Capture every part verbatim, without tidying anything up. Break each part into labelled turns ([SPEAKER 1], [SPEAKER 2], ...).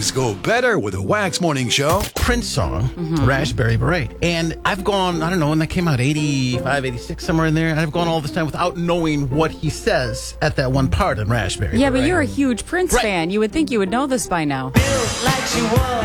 [SPEAKER 1] Mornings go better with a Wax Morning Show.
[SPEAKER 2] Prince song, mm-hmm. Raspberry Beret. And I've gone, I don't know, when that came out, eighty-five, eighty-six, somewhere in there, and I've gone all this time without knowing what he says at that one part in Raspberry
[SPEAKER 3] Yeah,
[SPEAKER 2] Beret.
[SPEAKER 3] but you're a huge Prince
[SPEAKER 2] right.
[SPEAKER 3] fan. You would think you would know this by now.
[SPEAKER 4] Like she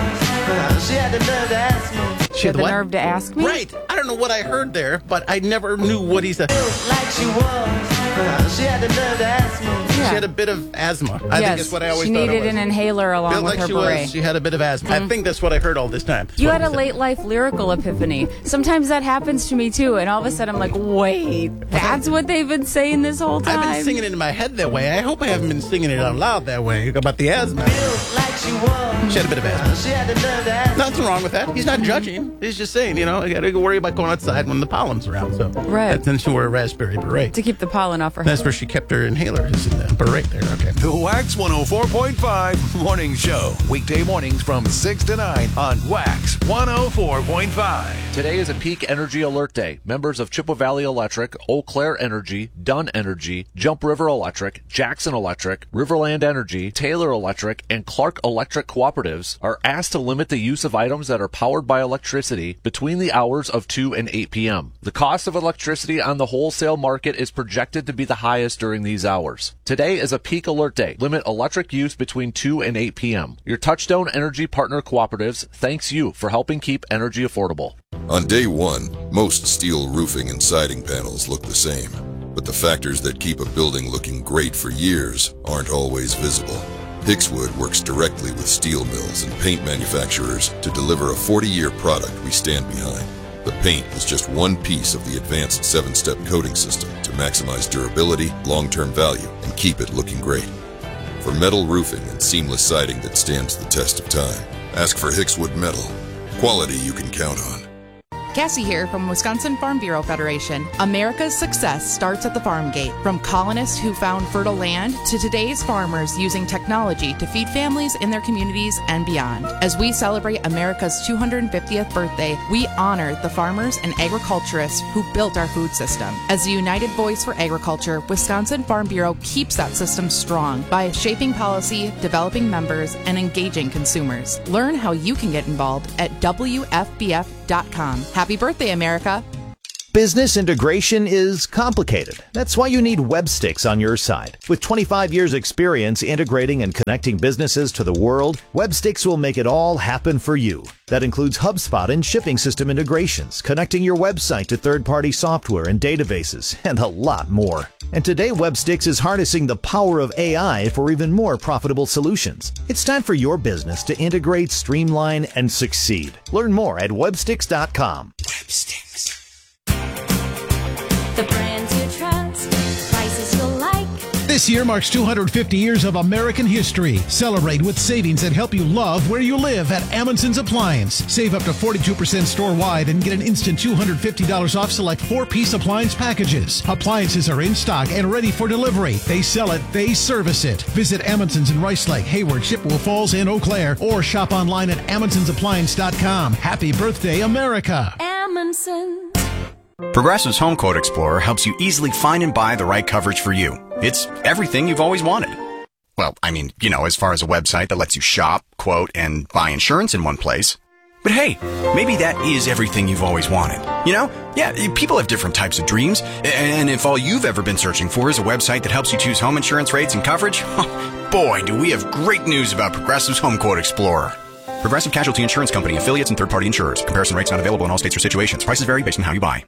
[SPEAKER 4] was. She had the nerve to ask me.
[SPEAKER 2] She had
[SPEAKER 3] the
[SPEAKER 2] what?
[SPEAKER 3] nerve to ask me?
[SPEAKER 2] Right. I don't know what I heard there, but I never knew what he said.
[SPEAKER 4] Like she was. She had the nerve to ask me.
[SPEAKER 2] She
[SPEAKER 3] Yeah.
[SPEAKER 2] had a bit of asthma. I
[SPEAKER 3] yes.
[SPEAKER 2] think that's what I always
[SPEAKER 3] she
[SPEAKER 2] thought
[SPEAKER 3] needed
[SPEAKER 2] it was.
[SPEAKER 3] an inhaler along
[SPEAKER 2] Felt
[SPEAKER 3] with
[SPEAKER 2] like
[SPEAKER 3] her
[SPEAKER 2] she
[SPEAKER 3] beret.
[SPEAKER 2] was. She had a bit of asthma. Mm. I think that's what I heard all this time. That's
[SPEAKER 3] You
[SPEAKER 2] what
[SPEAKER 3] had
[SPEAKER 2] he
[SPEAKER 3] a
[SPEAKER 2] said.
[SPEAKER 3] late life lyrical epiphany. Sometimes that happens to me too, and all of a sudden I'm like, wait, that's what they've been saying this whole time?
[SPEAKER 2] I've been singing it in my head that way. I hope I haven't been singing it out loud that way about the asthma.
[SPEAKER 4] Like she was.
[SPEAKER 2] She had a bit of asthma.
[SPEAKER 4] She had the nerve to ask me.
[SPEAKER 2] Nothing wrong with that. He's not judging. He's just saying, you know, I got to worry about going outside when the pollen's around. So
[SPEAKER 3] Right.
[SPEAKER 2] that's then she wore a raspberry beret.
[SPEAKER 3] To keep the pollen off her
[SPEAKER 2] That's
[SPEAKER 3] head.
[SPEAKER 2] where she kept her inhaler. Is in the beret there. Okay.
[SPEAKER 1] The Wax one oh four point five Morning Show. Weekday mornings from six to nine on Wax one oh four point five.
[SPEAKER 5] Today is a peak energy alert day. Members of Chippewa Valley Electric, Eau Claire Energy, Dunn Energy, Jump River Electric, Jackson Electric, Riverland Energy, Taylor Electric, and Clark Electric cooperatives are asked to limit the use of items that are powered by electricity between the hours of two and eight p.m. The cost of electricity on the wholesale market is projected to be the highest during these hours. Today is a peak alert day. Limit electric use between two and eight p.m. Your Touchstone Energy Partner Cooperatives thanks you for helping keep energy affordable.
[SPEAKER 6] On day one, most steel roofing and siding panels look the same, but the factors that keep a building looking great for years aren't always visible. Hickswood works directly with steel mills and paint manufacturers to deliver a forty-year product we stand behind. The paint is just one piece of the advanced seven-step coating system to maximize durability, long-term value, and keep it looking great. For metal roofing and seamless siding that stands the test of time, ask for Hickswood Metal. Quality you can count on.
[SPEAKER 7] Cassie here from Wisconsin Farm Bureau Federation. America's success starts at the farm gate. From colonists who found fertile land to today's farmers using technology to feed families in their communities and beyond. As we celebrate America's two hundred fiftieth birthday, we honor the farmers and agriculturists who built our food system. As a united voice for agriculture, Wisconsin Farm Bureau keeps that system strong by shaping policy, developing members, and engaging consumers. Learn how you can get involved at W F B F dot com. Happy birthday, America.
[SPEAKER 8] Business integration is complicated. That's why you need Webstix on your side. With twenty-five years experience integrating and connecting businesses to the world, Webstix will make it all happen for you. That includes HubSpot and shipping system integrations, connecting your website to third-party software and databases, and a lot more. And today, Webstix is harnessing the power of A I for even more profitable solutions. It's time for your business to integrate, streamline, and succeed. Learn more at Webstix dot com.
[SPEAKER 1] Webstix.
[SPEAKER 9] The brands you trust, prices you'll like.
[SPEAKER 10] This year marks two hundred fifty years of American history. Celebrate with savings that help you love where you live at Amundsen's Appliance. Save up to forty-two percent store-wide and get an instant two hundred fifty dollars off select four-piece appliance packages. Appliances are in stock and ready for delivery. They sell it, they service it. Visit Amundsen's in Rice Lake, Hayward, Chippewa Falls, and Eau Claire, or shop online at Amundsens Appliance dot com. Happy birthday, America!
[SPEAKER 9] Amundsen.
[SPEAKER 11] Progressive's Home Quote Explorer helps you easily find and buy the right coverage for you. It's everything you've always wanted. Well, I mean, you know, as far as a website that lets you shop, quote, and buy insurance in one place. But hey, maybe that is everything you've always wanted. You know? Yeah, people have different types of dreams. And if all you've ever been searching for is a website that helps you choose home insurance rates and coverage, boy, do we have great news about Progressive's Home Quote Explorer. Progressive Casualty Insurance Company, affiliates, and third-party insurers. Comparison rates not available in all states or situations. Prices vary based on how you buy.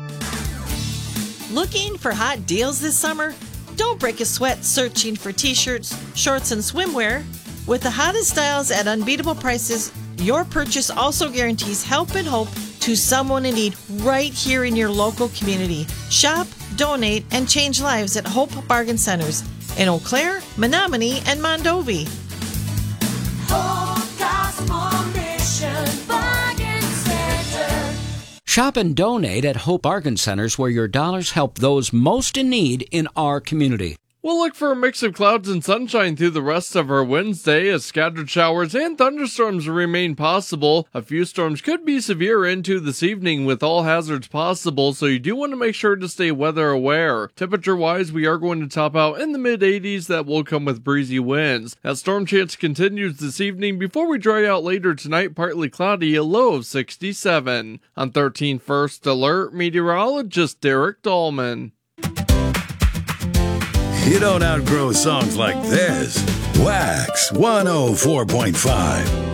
[SPEAKER 12] Looking for hot deals this summer? Don't break a sweat searching for t-shirts, shorts, and swimwear. With the hottest styles at unbeatable prices, your purchase also guarantees help and hope to someone in need right here in your local community. Shop, donate, and change lives at Hope Bargain Centers in Eau Claire, Menominee, and Mondovi.
[SPEAKER 9] Hope Gospel Mission Bargain Center.
[SPEAKER 13] Shop and donate at Hope Bargain Centers, where your dollars help those most in need in our community. We'll look for a mix of clouds and sunshine through the rest of our Wednesday as scattered showers and thunderstorms remain possible. A few storms could be severe into this evening with all hazards possible, so you do want to make sure to stay weather aware. Temperature-wise, we are going to top out in the mid eighties that will come with breezy winds. That storm chance continues this evening before we dry out later tonight, partly cloudy, a low of sixty-seven. On thirteen First Alert, meteorologist Derek Dahlman.
[SPEAKER 1] You don't outgrow songs like this. Wax one oh four point five.